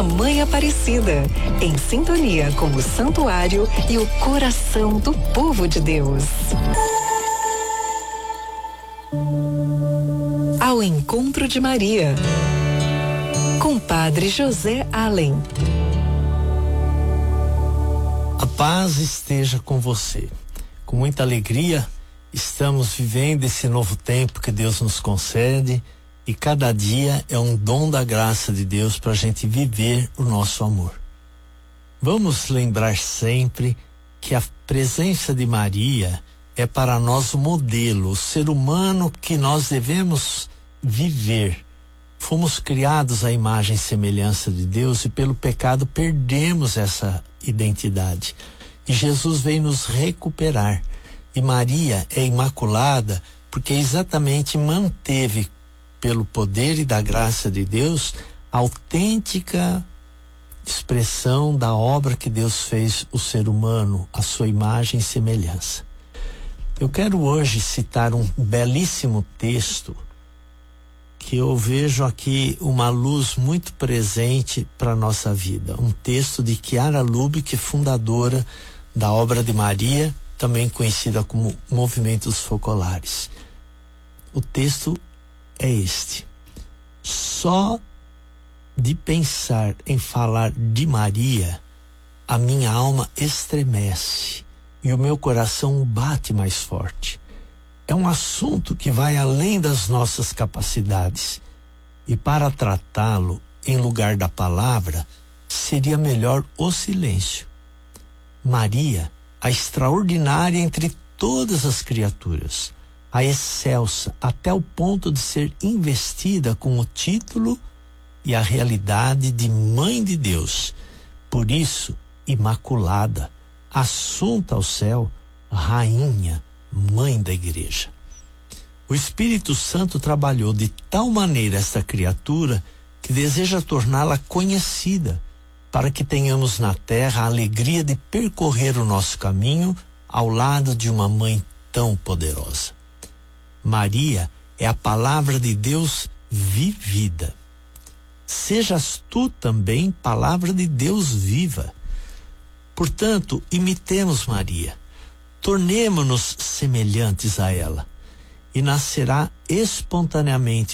Mãe Aparecida, em sintonia com o santuário e o coração do povo de Deus. Ao encontro de Maria, com Padre José Allen. A paz esteja com você. Com muita alegria, estamos vivendo esse novo tempo que Deus nos concede, e cada dia é um dom da graça de Deus para a gente viver o nosso amor. Vamos lembrar sempre que a presença de Maria é para nós o modelo, o ser humano que nós devemos viver. Fomos criados à imagem e semelhança de Deus e pelo pecado perdemos essa identidade. E Jesus veio nos recuperar. E Maria é imaculada porque exatamente manteve, pelo poder e da graça de Deus, a autêntica expressão da obra que Deus fez o ser humano, a sua imagem e semelhança. Eu quero hoje citar um belíssimo texto que eu vejo aqui uma luz muito presente para a nossa vida. Um texto de Chiara Lubich, fundadora da Obra de Maria, também conhecida como Movimentos Focolares. O texto é este: só de pensar em falar de Maria, a minha alma estremece e o meu coração bate mais forte. É um assunto que vai além das nossas capacidades, e para tratá-lo em lugar da palavra, seria melhor o silêncio. Maria, a extraordinária entre todas as criaturas, a excelsa até o ponto de ser investida com o título e a realidade de Mãe de Deus. Por isso, imaculada, assunta ao céu, rainha, mãe da igreja. O Espírito Santo trabalhou de tal maneira esta criatura que deseja torná-la conhecida, para que tenhamos na terra a alegria de percorrer o nosso caminho ao lado de uma mãe tão poderosa. Maria é a palavra de Deus vivida. Sejas tu também palavra de Deus viva. Portanto, imitemos Maria, tornemo-nos semelhantes a ela, e nascerá espontaneamente